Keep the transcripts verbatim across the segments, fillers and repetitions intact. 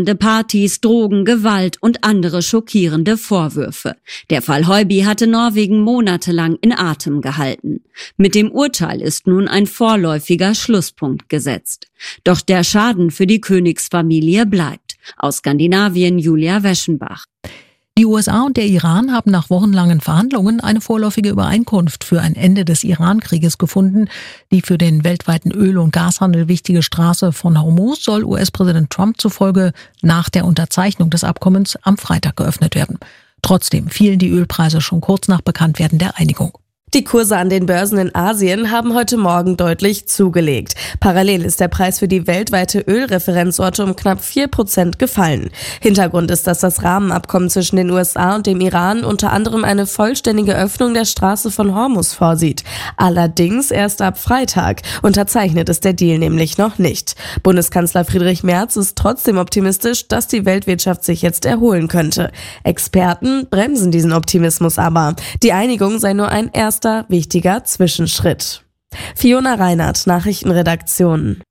Partys, Drogen, Gewalt und andere schockierende Vorwürfe. Der Fall Hojby hatte Norwegen monatelang in Atem gehalten. Mit dem Urteil ist nun ein vorläufiger Schlusspunkt gesetzt. Doch der Schaden für die Königsfamilie bleibt. Aus Skandinavien Julia Weschenbach. Die U S A und der Iran haben nach wochenlangen Verhandlungen eine vorläufige Übereinkunft für ein Ende des Iran-Krieges gefunden. Die für den weltweiten Öl- und Gashandel wichtige Straße von Hormuz soll U S-Präsident Trump zufolge nach der Unterzeichnung des Abkommens am Freitag geöffnet werden. Trotzdem fielen die Ölpreise schon kurz nach Bekanntwerden der Einigung. Die Kurse an den Börsen in Asien haben heute Morgen deutlich zugelegt. Parallel ist der Preis für die weltweite Ölreferenzorte um knapp vier Prozent gefallen. Hintergrund ist, dass das Rahmenabkommen zwischen den U S A und dem Iran unter anderem eine vollständige Öffnung der Straße von Hormuz vorsieht. Allerdings erst ab Freitag. Unterzeichnet ist der Deal nämlich noch nicht. Bundeskanzler Friedrich Merz ist trotzdem optimistisch, dass die Weltwirtschaft sich jetzt erholen könnte. Experten bremsen diesen Optimismus aber. Die Einigung sei nur ein erster wichtiger Zwischenschritt. Fiona Reinhardt, Nachrichtenredaktion.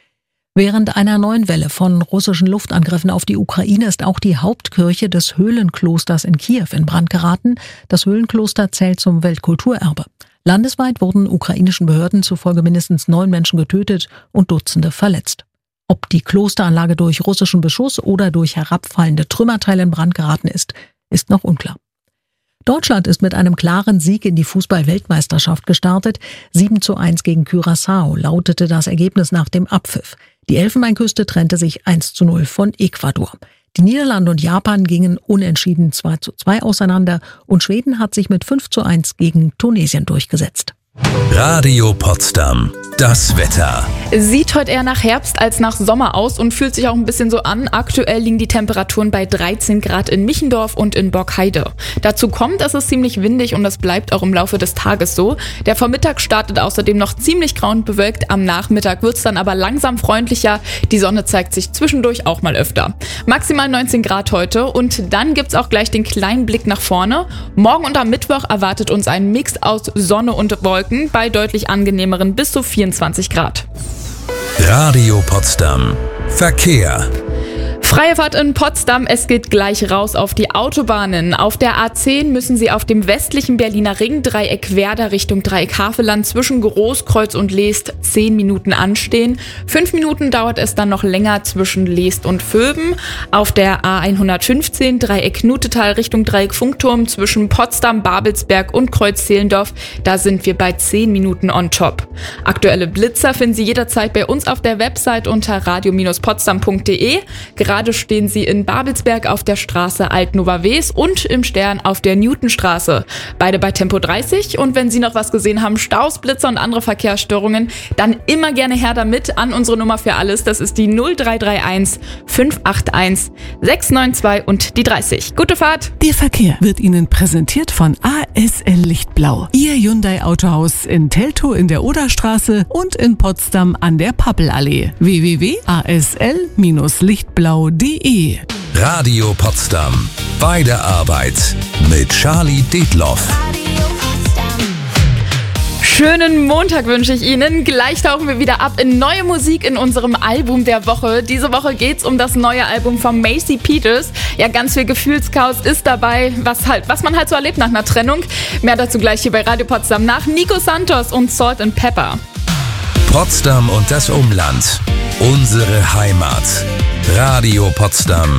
Während einer neuen Welle von russischen Luftangriffen auf die Ukraine ist auch die Hauptkirche des Höhlenklosters in Kiew in Brand geraten. Das Höhlenkloster zählt zum Weltkulturerbe. Landesweit wurden ukrainischen Behörden zufolge mindestens neun Menschen getötet und Dutzende verletzt. Ob die Klosteranlage durch russischen Beschuss oder durch herabfallende Trümmerteile in Brand geraten ist, ist noch unklar. Deutschland ist mit einem klaren Sieg in die Fußball-Weltmeisterschaft gestartet. sieben zu eins gegen Curaçao lautete das Ergebnis nach dem Abpfiff. Die Elfenbeinküste trennte sich eins zu null von Ecuador. Die Niederlande und Japan gingen unentschieden zwei zu zwei auseinander und Schweden hat sich mit fünf zu eins gegen Tunesien durchgesetzt. Radio Potsdam. Das Wetter. Sieht heute eher nach Herbst als nach Sommer aus und fühlt sich auch ein bisschen so an. Aktuell liegen die Temperaturen bei dreizehn Grad in Michendorf und in Borkheide. Dazu kommt, es ist ziemlich windig und das bleibt auch im Laufe des Tages so. Der Vormittag startet außerdem noch ziemlich grau und bewölkt. Am Nachmittag wird es dann aber langsam freundlicher. Die Sonne zeigt sich zwischendurch auch mal öfter. Maximal neunzehn Grad heute und dann gibt's auch gleich den kleinen Blick nach vorne. Morgen und am Mittwoch erwartet uns ein Mix aus Sonne und Wolken bei deutlich angenehmeren bis zu vierundzwanzig Grad. Radio Potsdam. Verkehr. Freie Fahrt in Potsdam, es geht gleich raus auf die Autobahnen. Auf der A zehn müssen Sie auf dem westlichen Berliner Ringdreieck Werder Richtung Dreieck Havelland zwischen Großkreuz und Leest zehn Minuten anstehen. Fünf Minuten dauert es dann noch länger zwischen Leest und Vöben. Auf der A hundertfünfzehn Dreieck Nutetal Richtung Dreieck Funkturm zwischen Potsdam, Babelsberg und Kreuz Zehlendorf, da sind wir bei zehn Minuten on top. Aktuelle Blitzer finden Sie jederzeit bei uns auf der Website unter radio Bindestrich potsdam punkt de. Gerade stehen sie in Babelsberg auf der Straße Altnova-Wes und im Stern auf der Newtonstraße. Beide bei Tempo dreißig. Und wenn Sie noch was gesehen haben, Staus, Blitzer und andere Verkehrsstörungen, dann immer gerne her damit an unsere Nummer für alles. Das ist die null drei drei eins fünf acht eins sechs neun zwei und die dreißig. Gute Fahrt! Der Verkehr wird Ihnen präsentiert von A S L Lichtblau. Ihr Hyundai Autohaus in Teltow in der Oderstraße und in Potsdam an der Pappelallee. w w w punkt a s l lichtblau punkt de Radio Potsdam. Bei der Arbeit mit Charlie Dietloff. Schönen Montag wünsche ich Ihnen. Gleich tauchen wir wieder ab in neue Musik in unserem Album der Woche. Diese Woche geht's um das neue Album von Macy Peters. Ja, ganz viel Gefühlschaos ist dabei, was halt, was man halt so erlebt nach einer Trennung. Mehr dazu gleich hier bei Radio Potsdam nach Nico Santos und Salt and Pepper. Potsdam und das Umland. Unsere Heimat. Radio Potsdam.